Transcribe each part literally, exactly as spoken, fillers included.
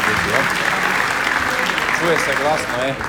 čuti, je? Čuje se glasno, je?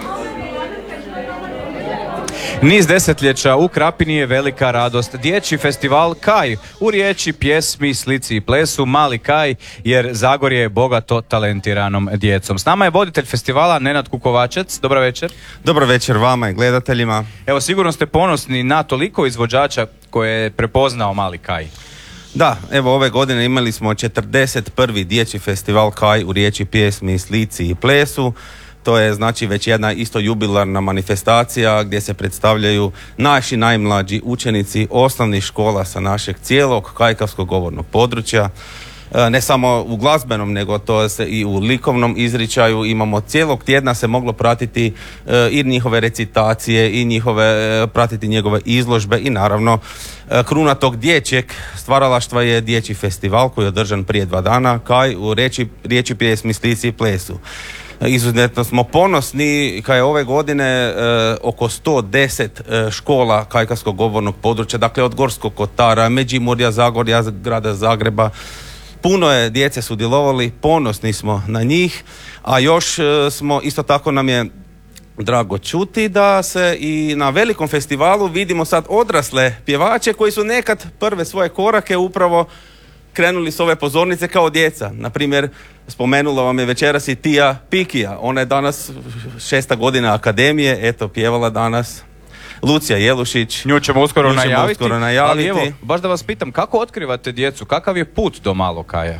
Niz desetljeća u Krapini je velika radost. Dječji festival Kaj, u riječi, pjesmi, slici i plesu Mali Kaj, jer Zagorje je bogato talentiranom djecom. S nama je voditelj festivala Nenad Kukovačec. Dobar večer. Dobar večer vama i gledateljima. Evo, sigurno ste ponosni na toliko izvođača koje je prepoznao Mali Kaj. Da, evo ove godine imali smo četrdeset prvi dječji festival Kaj u riječi, pjesmi, slici i plesu. To je znači već jedna isto jubilarna manifestacija gdje se predstavljaju naši najmlađi učenici osnovnih škola sa našeg cijelog kajkavskog govornog područja. Ne samo u glazbenom, nego to se i u likovnom izričaju. Imamo cijelog tjedna se moglo pratiti i njihove recitacije i njihove, pratiti njegove izložbe i naravno kruna tog dječjeg stvaralaštva je dječji festival koji je održan prije dva dana Kaj u riječi, riječi pjesmi, slici i plesu. Izuzetno smo ponosni kao je ove godine e, oko sto deset e, škola kajkavskog govornog područja, dakle od Gorskog kotara, Međimurja, Zagorja, grada Zagreba. Puno je djece sudjelovali, ponosni smo na njih, a još e, smo, isto tako nam je drago čuti da se i na velikom festivalu vidimo sad odrasle pjevače koji su nekad prve svoje korake upravo krenuli s ove pozornice kao djeca. Naprimjer, spomenula vam je večeras i Tija Pikija. Ona je danas šesta godina akademije, eto, pjevala danas. Lucija Jelušić. Nju ćemo uskoro, nju ćemo najaviti, uskoro najaviti. Ali evo, baš da vas pitam, kako otkrivate djecu? Kakav je put do Malog Kaja?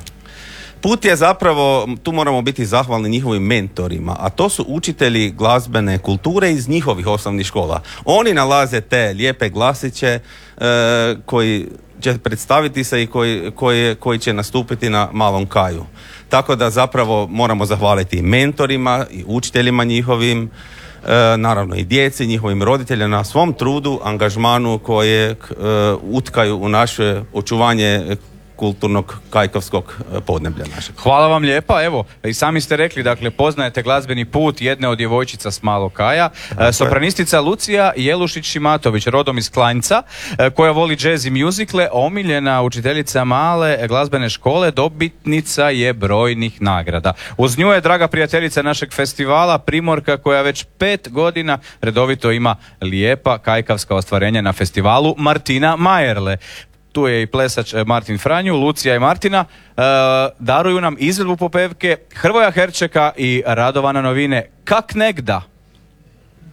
Put je zapravo, tu moramo biti zahvalni njihovim mentorima, a to su učitelji glazbene kulture iz njihovih osnovnih škola. Oni nalaze te lijepe glasiće e, koji će predstaviti se i koji, koji, koji će nastupiti na Malom Kaju. Tako da zapravo moramo zahvaliti i mentorima i učiteljima njihovim, e, naravno i djeci, njihovim roditeljima na svom trudu, angažmanu koje e, utkaju u naše očuvanje kulturnog kajkavskog podneblja našeg. Hvala vam lijepa. Evo, i sami ste rekli, dakle, poznajete glazbeni put jedne od djevojčica s Malog Kaja, dakle, sopranistica Lucija Jelušić-Šimatović, rodom iz Klanjca, koja voli džez i mjuzikle, omiljena učiteljica male glazbene škole, dobitnica je brojnih nagrada. Uz nju je draga prijateljica našeg festivala, Primorka, koja već pet godina redovito ima lijepa kajkavska ostvarenja na festivalu, Martina Majerle. Tu je i plesač Martin Franju, Lucija i Martina. E, daruju nam izvedbu popevke Hrvoja Herčeka i Radovana Novine Kak negda.